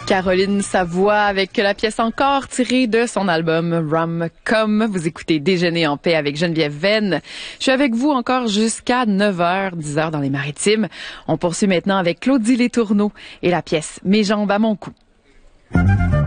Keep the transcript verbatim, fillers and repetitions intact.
Caroline Savoie avec la pièce encore tirée de son album Rom-Com. Vous écoutez Déjeuner en paix avec Geneviève Venn. Je suis avec vous encore jusqu'à neuf heures, dix heures dans les Maritimes. On poursuit maintenant avec Claudie Letourneau et la pièce Mes jambes à mon cou.